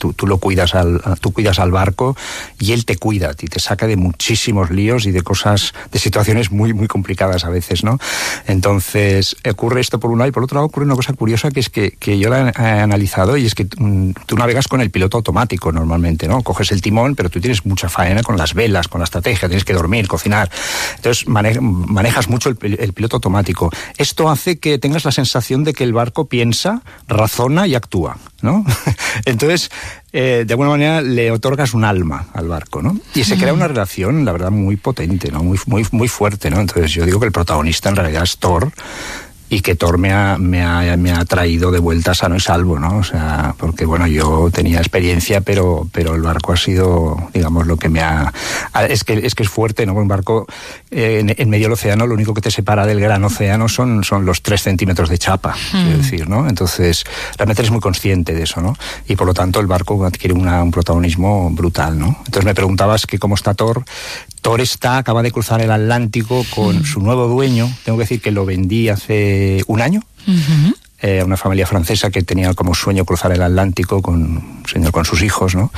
tú cuidas al barco y él te cuida y te saca de muchísimos líos y de cosas, de situaciones muy, muy complicadas a veces, ¿no? Entonces, ocurre esto por un lado, y por otro lado ocurre una cosa curiosa que es que yo la he analizado, y es que tú navegas con el piloto automático normalmente, ¿no? Coges el timón, pero tú tienes mucha faena con las velas, con la estrategia, tienes que dormir, cocinar. Entonces, manejas mucho el piloto automático. Esto hace que tengas la sensación de que el barco piensa, razona y actúa, ¿no? Entonces, de alguna manera le otorgas un alma al barco, ¿no? Y se crea una relación, la verdad, muy potente, ¿no? Muy, muy, muy fuerte, ¿no? Entonces yo digo que el protagonista en realidad es Thor, y que Thor me ha traído de vuelta sano y salvo, ¿no? O sea, porque bueno, yo tenía experiencia, pero el barco ha sido, digamos, lo que me ha... Es que es fuerte, ¿no? Un barco en medio del océano, lo único que te separa del gran océano son los 3 centímetros de chapa, quiero decir, ¿no? Entonces, realmente eres muy consciente de eso, ¿no? Y por lo tanto el barco adquiere un protagonismo brutal, ¿no? Entonces me preguntabas que cómo está Thor. Thor acaba de cruzar el Atlántico con su nuevo dueño. Tengo que decir que lo vendí hace un año a una familia francesa que tenía como sueño cruzar el Atlántico con sus hijos, ¿no?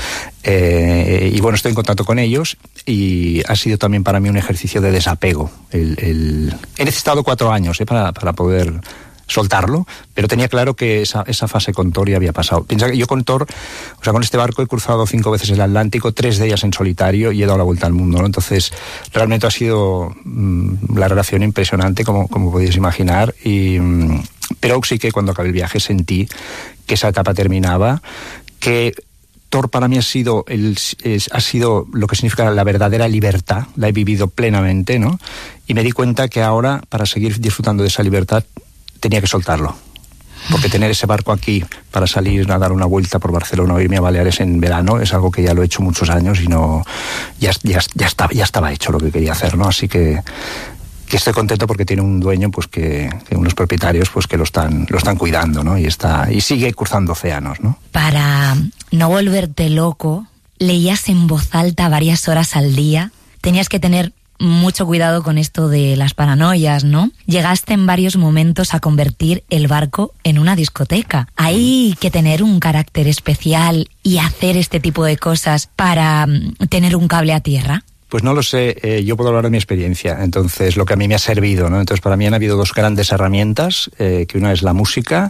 Y bueno, estoy en contacto con ellos y ha sido también para mí un ejercicio de desapego. He necesitado 4 años para poder soltarlo, pero tenía claro que esa fase con Thor ya había pasado. Piensa que yo con Thor, o sea, con este barco he cruzado 5 veces el Atlántico, 3 de ellas en solitario, y he dado la vuelta al mundo, ¿no? Entonces, realmente ha sido la relación impresionante, como podéis imaginar, pero sí que cuando acabé el viaje sentí que esa etapa terminaba, que Thor para mí ha sido lo que significa la verdadera libertad, la he vivido plenamente, ¿no? Y me di cuenta que ahora, para seguir disfrutando de esa libertad, tenía que soltarlo, porque tener ese barco aquí para salir a dar una vuelta por Barcelona o irme a Baleares en verano es algo que ya lo he hecho muchos años y ya estaba hecho lo que quería hacer, ¿no? Así que estoy contento porque tiene un dueño, pues que unos propietarios, pues que lo están cuidando, ¿no? Y sigue cruzando océanos, ¿no? Para no volverte loco, leías en voz alta varias horas al día. Tenías que tener mucho cuidado con esto de las paranoias, ¿no? Llegaste en varios momentos a convertir el barco en una discoteca. ¿Hay que tener un carácter especial y hacer este tipo de cosas para tener un cable a tierra? Pues no lo sé, yo puedo hablar de mi experiencia, entonces lo que a mí me ha servido, ¿no? Entonces para mí han habido 2 grandes herramientas, que una es la música.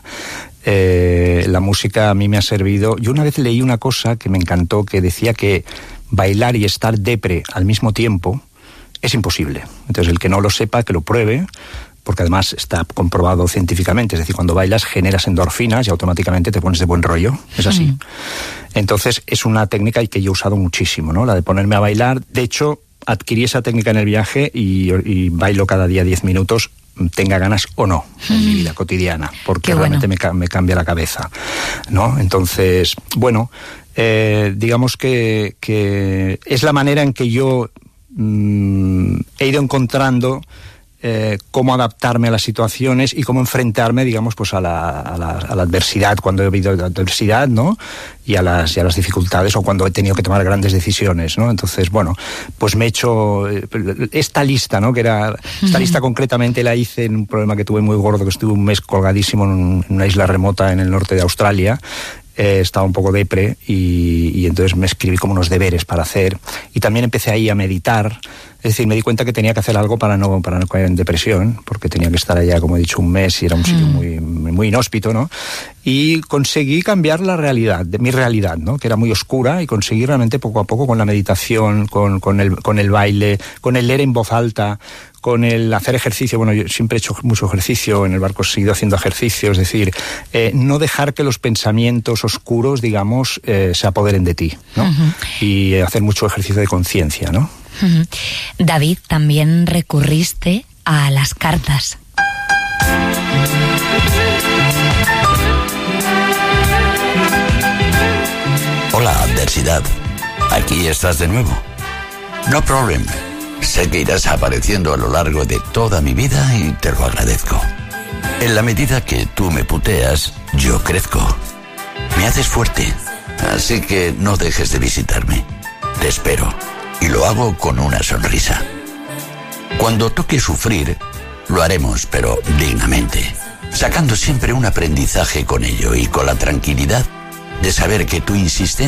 La música a mí me ha servido. Yo una vez leí una cosa que me encantó, que decía que bailar y estar depre al mismo tiempo es imposible. Entonces el que no lo sepa, que lo pruebe, porque además está comprobado científicamente, es decir, cuando bailas generas endorfinas y automáticamente te pones de buen rollo, es así. Entonces es una técnica que yo he usado muchísimo, ¿no? La de ponerme a bailar. De hecho, adquirí esa técnica en el viaje y bailo cada día 10 minutos, tenga ganas o no, en mi vida cotidiana, porque realmente me cambia la cabeza, ¿no? Entonces, bueno, digamos que es la manera en que yo he ido encontrando cómo adaptarme a las situaciones y cómo enfrentarme, digamos, pues a la adversidad, cuando he habido adversidad, ¿no? Y a las dificultades, o cuando he tenido que tomar grandes decisiones, ¿no? Entonces, bueno, pues me he hecho esta lista, ¿no? Esta lista concretamente la hice en un problema que tuve muy gordo, que estuve un mes colgadísimo en una isla remota en el norte de Australia. Estaba un poco depre y entonces me escribí como unos deberes para hacer, y también empecé ahí a meditar. Es decir, me di cuenta que tenía que hacer algo para no caer en depresión, porque tenía que estar allá, como he dicho, un mes, y era un sitio muy, muy inhóspito, ¿no? Y conseguí cambiar la realidad, mi realidad, ¿no? Que era muy oscura, y conseguí realmente poco a poco, con la meditación, con el baile, con el leer en voz alta, con el hacer ejercicio. Bueno, yo siempre he hecho mucho ejercicio, en el barco he seguido haciendo ejercicio, es decir, no dejar que los pensamientos oscuros, digamos, se apoderen de ti, ¿no? Y hacer mucho ejercicio de conciencia, ¿no? David, también recurriste a las cartas. Hola, adversidad. Aquí estás de nuevo. No problem. Sé que irás apareciendo a lo largo de toda mi vida y te lo agradezco. En la medida que tú me puteas, yo crezco. Me haces fuerte. Así que no dejes de visitarme. Te espero. Y lo hago con una sonrisa. Cuando toque sufrir, lo haremos, pero dignamente, sacando siempre un aprendizaje con ello y con la tranquilidad de saber que tu insistencia